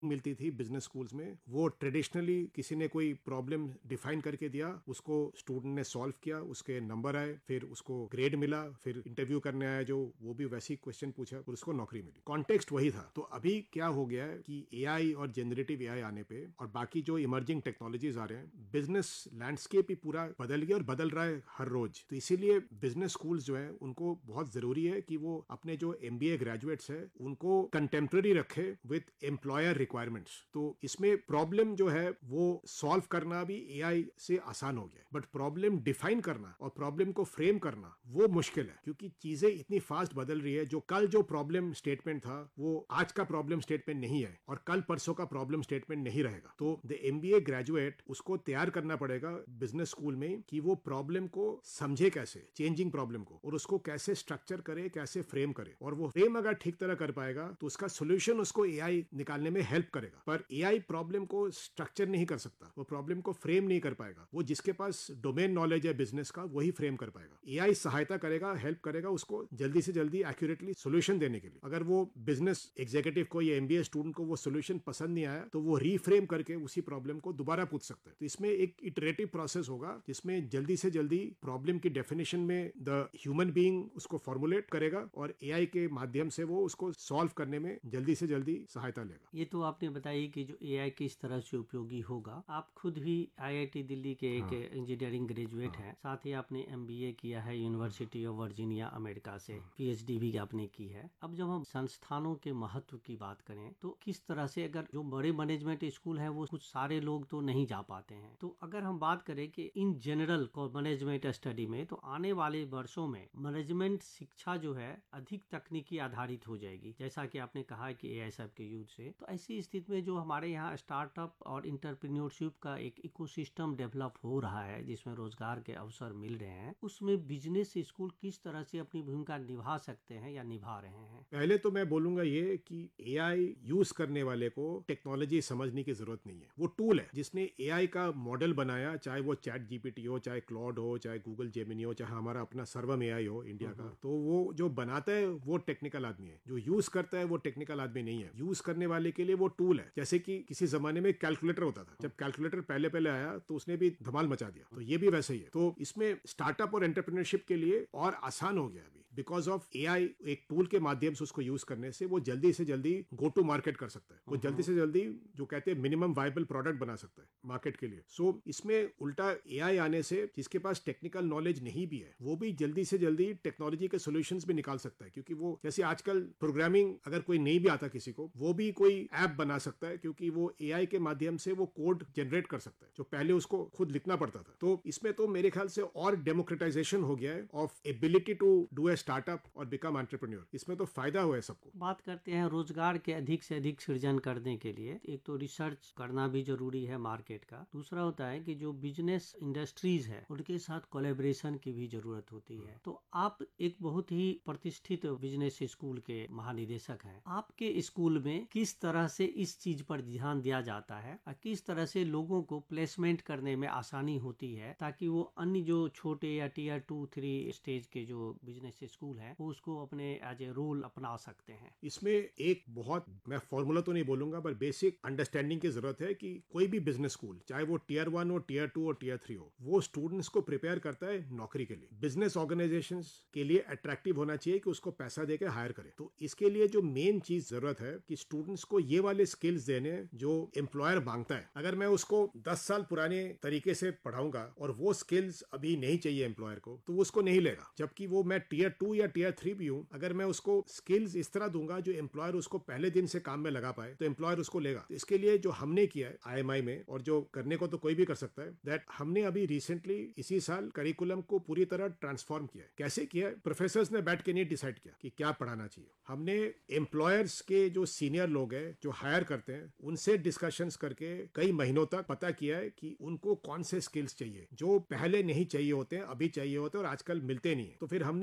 मिलती थी business schools में, वो ट्रेडिशनली किसी ने कोई प्रॉब्लम डिफाइन करके दिया, उसको स्टूडेंट ने सॉल्व किया, उसके नंबर आए, फिर उसको ग्रेड मिला, फिर इंटरव्यू करने आया जो, वो भी वैसी क्वेश्चन पूछा और उसको नौकरी मिली। कॉन्टेक्स्ट वही था। तो अभी क्या हो गया है कि एआई और जनरेटिव एआई आने पे और बाकी जो इमर्जिंग टेक्नोलॉजीज आ रहे हैं, बिजनेस लैंडस्केप ही पूरा बदल गया और बदल रहा है हर रोज। तो इसीलिए बिजनेस स्कूल्स जो है उनको बहुत जरूरी है कि वो अपने जो एमबीए ग्रेजुएट्स है उनको कंटेम्प्रेरी रखे विद एम्प्लॉयर रिक्वायरमेंट्स। तो इसमें प्रॉब्लम जो है वो सॉल्व करना भी एआई से आसान हो गया है, बट प्रॉब्लम डिफाइन करना और प्रॉब्लम को फ्रेम करना वो मुश्किल है, क्योंकि चीजें इतनी फास्ट बदल रही है। जो कल जो प्रॉब्लम स्टेटमेंट था वो आज का प्रॉब्लम स्टेटमेंट नहीं है और कल परसों का प्रॉब्लम स्टेटमेंट नहीं रहेगा। तो द एमबीए ग्रेजुएट उसको तैयार करना पड़ेगा बिजनेस स्कूल में कि वो प्रॉब्लम को समझे कैसे, चेंजिंग प्रॉब्लम को, और उसको कैसे स्ट्रक्चर करे, कैसे फ्रेम करे। और वो फ्रेम अगर ठीक तरह कर पाएगा तो उसका सोल्यूशन उसको एआई निकालने में हेल्प करेगा। पर एआई प्रॉब्लम को स्ट्रक्चर नहीं कर सकता, वो प्रॉब्लम को फ्रेम नहीं कर पाएगा। वो जिसके पास डोमेन नॉलेज है बिजनेस का वही फ्रेम कर पाएगा। एआई सहायता करेगा, हेल्प करेगा उसको जल्दी से जल्दी एक्यूरेटली सोल्यूशन देने के लिए। अगर वो बिजनेस एग्जीक्यूटिव को या एमबीए स्टूडेंट को वो सोल्यूशन पसंद नहीं आया तो वो रीफ्रेम करके उसी प्रॉब्लम को दोबारा पूछ सकते हैं। तो इसमें एक इटरेटिव प्रोसेस होगा जिसमें जल्दी से जल्दी प्रॉब्लम की डेफिनेशन में द ह्यूमन बीइंग उसको फॉर्मुलेट करेगा और एआई के माध्यम से वो उसको सॉल्व करने में जल्दी से जल्दी सहायता लेगा। ये तो आपने बताई कि जो एआई किस तरह से उपयोगी होगा। आप खुद भी आईआईटी दिल्ली के एक इंजीनियरिंग ग्रेजुएट हैं, साथ ही आपने एमबीए किया है यूनिवर्सिटी ऑफ वर्जीनिया अमेरिका से, पीएचडी भी आपने की है। अब जब हम संस्थानों के महत्व की बात करें तो किस तरह से, अगर जो बड़े मैनेजमेंट स्कूल है वो कुछ सारे लोग तो नहीं जा पाते हैं, तो अगर हम बात करें कि इन जनरल मैनेजमेंट स्टडी में, तो आने वाले वर्षों में मैनेजमेंट शिक्षा जो है अधिक तकनीकी आधारित हो जाएगी, जैसा कि आपने कहा कि एआई सब के यूज से। तो ऐसी स्थिति में जो हमारे यहाँ स्टार्टअप और इंटरप्रेन्योरशिप का एक इकोसिस्टम डेवलप हो रहा है जिसमें रोजगार के अवसर मिल रहे हैं, उसमें बिजनेस स्कूल किस तरह से अपनी भूमिका निभा सकते हैं या निभा रहे हैं? पहले तो मैं बोलूंगा ये कि एआई यूज करने वाले को टेक्नोलॉजी समझने की जरूरत नहीं है। वो टूल है। जिसने एआई का मॉडल बनाया, चाहे वो चैट जीपीटी हो, चाहे क्लॉड हो, चाहे गूगल जेमिनी हो, चाहे हमारा अपना सर्वम एआई हो इंडिया का, तो वो जो बनाता है वो टेक्निकल आदमी है, जो यूज करता है वो टेक्निकल आदमी नहीं है। यूज करने वाले के लिए वो टूल है। जैसे कि किसी जमाने में कैलकुलेटर होता था, जब कैलकुलेटर पहले पहले आया तो उसने भी धमाल मचा दिया, तो ये भी वैसे ही है। तो इसमें स्टार्टअप और एंटरप्रेन्योरशिप के लिए और आसान हो गया अभी, बिकॉज ऑफ एआई। एक टूल के माध्यम से उसको यूज करने से वो जल्दी से जल्दी गो टू मार्केट कर सकता है, वो जल्दी से जल्दी जो कहते हैं मिनिमम वायबल प्रोडक्ट बना सकता है मार्केट के लिए। सो इसमें उल्टा एआई आने से जिसके पास टेक्निकल नॉलेज नहीं भी है वो भी जल्दी से जल्दी टेक्नोलॉजी के सॉल्यूशंस भी निकाल सकता है, क्योंकि वो जैसे आजकल प्रोग्रामिंग अगर कोई नहीं भी आता किसी को, वो भी कोई ऐप बना सकता है, क्योंकि वो एआई के माध्यम से वो कोड जनरेट कर सकता है जो पहले उसको खुद लिखना पड़ता था। तो इसमें तो मेरे ख्याल से और डेमोक्रेटाइजेशन हो गया है of ability to do a startup और बिकम एंटरप्रेन्योर। इसमें तो फायदा हुआ है सबको। बात करते हैं रोजगार के अधिक से अधिक सृजन करने के लिए, एक तो रिसर्च करना भी जरूरी है मार्केट का, दूसरा होता है कि जो बिजनेस इंडस्ट्रीज है उनके साथ कोलैबोरेशन की भी जरूरत होती है। तो आप एक बहुत ही प्रतिष्ठित बिजनेस स्कूल के महानिदेशक हैं, आपके स्कूल में किस तरह से इस चीज पर ध्यान दिया जाता है और किस तरह से लोगों को प्लेसमेंट करने में आसानी होती है, ताकि वो अन्य जो छोटे या टीयर 2-3 स्टेज के जो बिजनेस स्कूल है वो उसको अपने एज ए रोल अपना सकते हैं? इसमें एक बहुत, मैं फॉर्मूला तो नहीं बोलूंगा, पर बेसिक अंडरस्टैंडिंग की जरूरत है कि कोई भी बिजनेस स्कूल, चाहे वो टीयर 1 हो, टीयर 2 और टीयर 3 हो, वो स्टूडेंट्स को प्रिपेयर करता है नौकरी के लिए। बिजनेस ऑर्गेनाइजेशंस के लिए अट्रैक्टिव होना चाहिए कि उसको पैसा देकर हायर करे। तो इसके लिए जो मेन चीज जरूरत है कि स्टूडेंट्स को ये वाले स्किल्स देने जो एम्प्लॉयर मांगता है। अगर मैं उसको 10 साल पुराने तरीके से पढ़ाऊंगा और वो स्किल्स अभी नहीं चाहिए एम्प्लॉयर को, तो वो उसको नहीं लेगा। जबकि वो मैं टीयर 2 या टीयर 3 भी हूं, अगर मैं उसको स्किल्स इस तरह दूंगा जो एम्प्लॉयर उसको पहले दिन से काम में लगा पाए, तो एम्प्लॉयर उसको लेगा। तो इसके लिए जो हमने किया है आईएमआई में, और जो करने को तो कोई भी कर सकता है, दैट हमने अभी रिसेंटली इसी साल करिकुलम को पूरी तरह ट्रांसफॉर्म किया है। कैसे किया है? प्रोफेसर्स ने बैठ के नहीं डिसाइड किया कि क्या पढ़ाना चाहिए। हमने एम्प्लॉयर्स के जो सीनियर लोग हैं जो हायर करते हैं उनसे डिस्कशंस करके कई महीनों तक पता किया है कि उनको कौन से स्किल्स चाहिए जो पहले नहीं चाहिए होते हैं, अभी चाहिए होते हैं और आजकल मिलते नहीं है। तो फिर हमने करिकुलम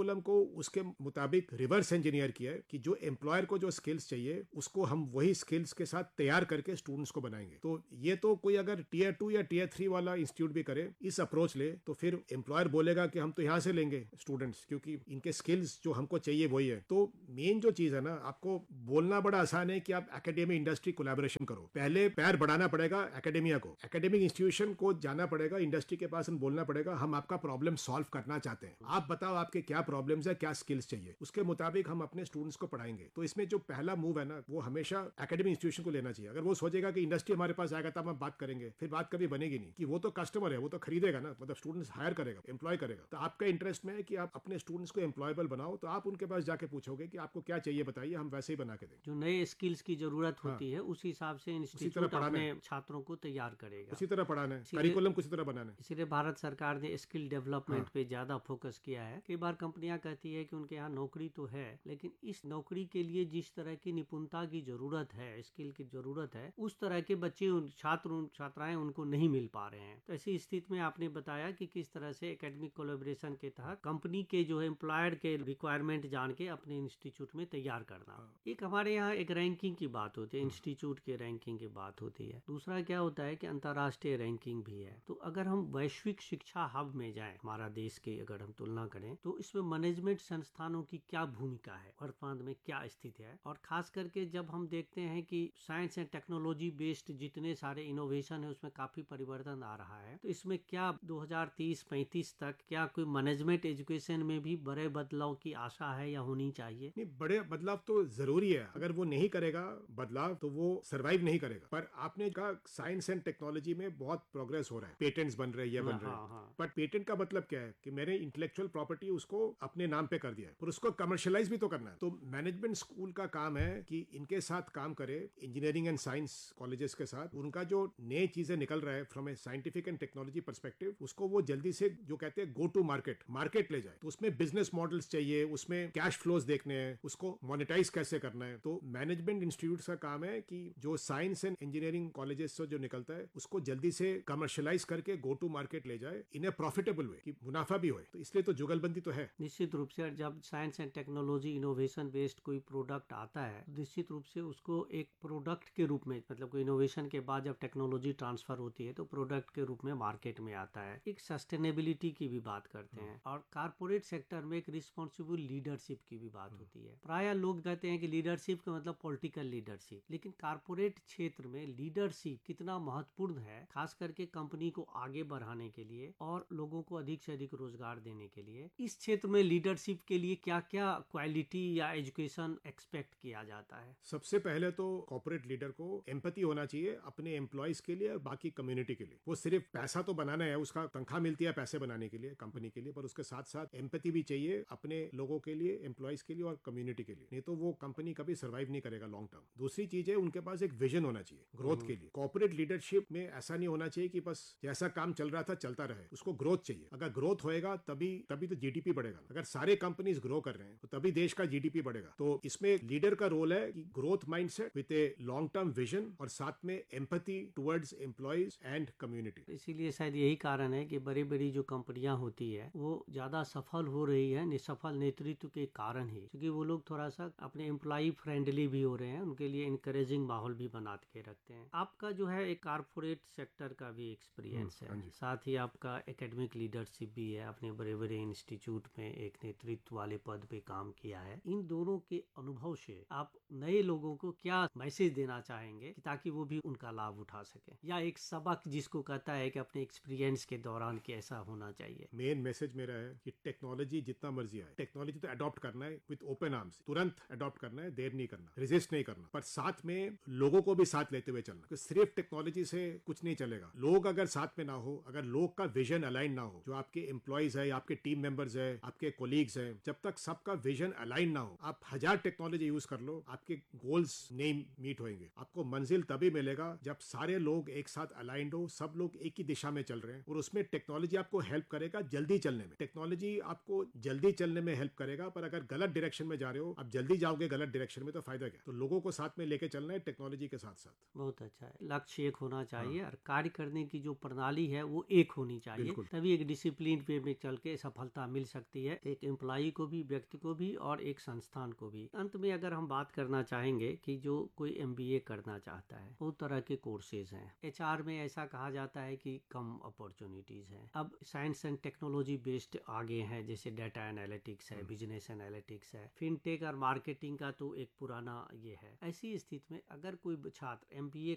करिकुलम को उसके मुताबिक रिवर्स इंजीनियर किया है कि जो एम्प्लॉयर को जो स्किल्स चाहिए उसको हम वही स्किल्स के साथ तैयार करके स्टूडेंट्स को बनाएंगे। तो ये तो कोई अगर टियर 2 या टियर 3 वाला इंस्टीट्यूट भी करे इस अप्रोच ले तो फिर एम्प्लॉयर बोलेगा कि हम तो यहाँ से लेंगे स्टूडेंट्स, क्योंकि इनके स्किल्स जो हमको चाहिए वही है। तो मेन जो चीज है ना, आपको बोलना बड़ा आसान है कि आप एकेडमी इंडस्ट्री कोलैबोरेशन करो, पहले पैर बढ़ाना पड़ेगा एकेडेमिया को, एकेडमिक इंस्टीट्यूशन को जाना पड़ेगा, इंडस्ट्री के पास बोलना पड़ेगा हम आपका प्रॉब्लम सॉल्व करना चाहते हैं, आप बताओ आपके क्या प्रॉब्लम्स है, क्या स्किल्स चाहिए, उसके मुताबिक हम अपने स्टूडेंट्स को पढ़ाएंगे। तो इसमें जो पहला मूव है ना वो हमेशा एकेडमिक इंस्टीट्यूशन को लेना चाहिए। अगर वो सोचेगा कि इंडस्ट्री हमारे पास आएगा तब हम बात करेंगे, फिर बात कभी बनेगी नहीं, कि वो तो कस्टमर है, वो तो खरीदेगा ना, मतलब स्टूडेंट्स हायर करेगा, एम्प्लॉय करेगा। तो आपका इंटरेस्ट में है कि आप अपने स्टूडेंट्स को एम्प्लॉयबल बनाओ, तो आप उनके पास जाके पूछोगे कि आपको क्या चाहिए बताइए, हम वैसे ही बना के देंगे। जो नए स्किल्स की जरूरत होती है उस हिसाब से इंस्टीट्यूट अपने छात्रों को तैयार करेगा, उसी तरह पढ़ाना है, करिकुलम को उसी तरह बनाना है। इसीलिए भारत सरकार ने स्किल डेवलपमेंट पे ज्यादा फोकस किया है। कई बार कंपनियां कहती है कि उनके यहाँ नौकरी तो है, लेकिन इस नौकरी के लिए जिस तरह की निपुणता की जरूरत है, स्किल की जरूरत है, उस तरह के बच्चे छात्राएं उनको नहीं मिल पा रहे हैं। तो ऐसी स्थिति में आपने बताया कि किस तरह से एकेडमिक कोलैबोरेशन के तहत कंपनी के जो एम्प्लॉयर के रिक्वायरमेंट जान के अपने इंस्टीट्यूट में तैयार करना। एक हमारे यहाँ एक रैंकिंग की बात होती है, इंस्टीट्यूट के रैंकिंग की बात होती है। दूसरा क्या होता है कि अंतर्राष्ट्रीय रैंकिंग भी है। तो अगर हम वैश्विक शिक्षा हब में जाएं, हमारा देश के अगर हम तुलना करें तो इसमें मैनेजमेंट संस्थानों की क्या भूमिका है, वर्तमान में क्या स्थिति है, और खास करके जब हम देखते हैं कि साइंस एंड टेक्नोलॉजी बेस्ड जितने सारे इनोवेशन है उसमें काफी परिवर्तन आ रहा है, तो इसमें क्या 2030-35 तक क्या कोई मैनेजमेंट एजुकेशन में भी बड़े बदलाव की आशा है या होनी चाहिए? नहीं, बड़े बदलाव तो जरूरी है। अगर वो नहीं करेगा बदलाव तो वो सरवाइव नहीं करेगा। पर आपने कहा साइंस एंड टेक्नोलॉजी में बहुत प्रोग्रेस हो रहा है, पेटेंट्स बन रहे हैं, ये बन रहे हैं, बट पेटेंट का मतलब क्या है कि मैंने इंटेलेक्चुअल प्रॉपर्टी उसको अपने नाम पे कर दिया है, पर उसको कमर्शियलाइज भी तो करना है। तो मैनेजमेंट स्कूल का काम है कि इनके साथ काम करे, इंजीनियरिंग एंड साइंस कॉलेजेस के साथ, उनका जो नए चीजें निकल रहा है from A scientific and technology perspective, उसको वो जल्दी से जो कहते हैं गो टू मार्केट ले जाए। तो उसमें बिजनेस मॉडल्स चाहिए, उसमें कैश फ्लोज देखने हैं, उसको मोनेटाइज कैसे करना है। तो मैनेजमेंट इंस्टीट्यूट का काम है कि जो साइंस एंड इंजीनियरिंग कॉलेजेस से जो निकलता है उसको जल्दी से कमर्शियलाइज करके गो टू मार्केट ले जाए इन ए प्रॉफिटेबल वे, कि मुनाफा भी हो। तो इसलिए तो जुगलबंदी तो है। निश्चित रूप से जब science and technology innovation based कोई प्रोडक्ट आता है तो निश्चित रूप से उसको एक प्रोडक्ट के रूप में, मतलब कोई इनोवेशन के बाद जब टेक्नोलॉजी ट्रांसफर होती है तो प्रोडक्ट के रूप में मार्केट में आता है। एक सस्टेनेबिलिटी की भी बात करते हैं, और कारपोरेट सेक्टर में एक रिस्पॉन्सिबल लीडरशिप की भी बात होती है। प्राय लोग कहते हैं कि लीडरशिप का मतलब पॉलिटिकल लीडरशिप, लेकिन कारपोरेट क्षेत्र में लीडरशिप कितना महत्वपूर्ण है, खास करके कंपनी को आगे बढ़ाने के लिए और लोगों को अधिक से अधिक रोजगार देने के लिए। इस क्षेत्र में लीडरशिप के लिए क्या क्या क्वालिटी या एजुकेशन एक्सपेक्ट किया जाता है? सबसे पहले तो कॉर्पोरेट लीडर को एम्पैथी होना चाहिए अपने एम्प्लॉयज के लिए और बाकी कम्युनिटी के लिए। वो सिर्फ पैसा तो बनाना है, उसका तनख्वाह मिलती है पैसे बनाने के लिए, कंपनी के लिए, पर उसके साथ साथ एम्पैथी भी चाहिए अपने लोगों के लिए, एम्प्लॉयज के लिए और कम्युनिटी के लिए, नहीं तो वो कंपनी कभी सर्वाइव नहीं करेगा लॉन्ग टर्म। दूसरी चीज है उनके पास एक विजन होना चाहिए ग्रोथ के लिए। कॉर्पोरेट लीडरशिप में ऐसा नहीं होना चाहिए कि बस जैसा काम चल रहा था चलता रहे, उसको ग्रोथ चाहिए। अगर ग्रोथ होएगा तभी तो जीडीपी बढ़ेगा। अगर सारे कंपनीज ग्रो कर रहे हैं तो तभी देश का जीडीपी बढ़ेगा। तो इसमें लीडर का रोल है कि growth mindset with a long term vision और साथ में empathy towards employees and community. इसीलिए शायद यही कारण है कि बड़ी बड़ी जो कंपनियां होती है वो ज्यादा सफल हो रही है निसफल नेतृत्व के कारण ही, क्योंकि वो लोग थोड़ा सा अपने एम्प्लॉय फ्रेंडली भी हो रहे हैं, उनके लिए इनकरेजिंग माहौल भी बना के रखते हैं। आपका जो है एक कारपोरेट सेक्टर का भी एक्सपीरियंस है, साथ ही आपका एकेडमिक लीडरशिप भी है, अपने बड़े बड़े इंस्टीट्यूट में एक नेतृत्व वाले पद पे काम किया है। इन दोनों के अनुभव से आप नए लोगों को क्या मैसेज देना चाहेंगे कि ताकि वो भी उनका लाभ उठा सके, या एक सबक जिसको कहता है कि अपने एक्सपीरियंस के दौरान कैसा होना चाहिए? मेन मैसेज मेरा है कि टेक्नोलॉजी जितना मर्जी आए, टेक्नोलॉजी तो अडॉप्ट करना है विद ओपन आर्म्स, तुरंत अडॉप्ट करना है, देर नहीं करना, रेजिस्ट नहीं करना, पर साथ में लोगों को भी साथ लेते हुए चलना। सिर्फ टेक्नोलॉजी से कुछ नहीं चलेगा। लोग अगर साथ में ना हो, अगर लोग का विजन अलाइन ना हो, जो आपके एम्प्लॉयज है, आपके टीम मेंबर्स है, आपके कोलीग्स है, जब तक सबका विजन अलाइन ना हो, आप 1000 टेक्नोलॉजी यूज कर लो, आपके गोल्स नहीं मीट होंगे। आपको मंजिल तभी मिलेगा जब सारे लोग एक साथ अलाइंड हो, सब लोग एक ही दिशा में चल रहे हैं, और उसमें टेक्नोलॉजी आपको हेल्प करेगा जल्दी चलने में। टेक्नोलॉजी आपको जल्दी चलने में हेल्प करेगा, पर अगर गलत डायरेक्शन में जा रहे हो, आप जल्दी जाओगे गलत डायरेक्शन में, तो फायदा क्या? तो लोगों को साथ में लेके चलना है टेक्नोलॉजी के साथ साथ। बहुत अच्छा है, लक्ष्य एक होना चाहिए और कार्य करने की जो प्रणाली है वो एक होनी चाहिए, तभी एक डिसिप्लिन पे में चल के सफलता मिल सकती है एक एम्प्लॉई को भी, व्यक्ति को भी और एक संस्थान को भी। अंत में अगर हम बात करना चाहेंगे कि जो कोई MBA करना चाहता है, बहुत तरह के कोर्सेज हैं। HR में ऐसा कहा जाता है कि कम अपॉर्चुनिटीज हैं। अब साइंस एंड टेक्नोलॉजी बेस्ड आगे हैं, जैसे डाटा एनालिटिक्स है, बिजनेस एनालिटिक्स है, फिनटेक और मार्केटिंग का तो एक पुराना ये है। ऐसी स्थिति में अगर कोई छात्र MBA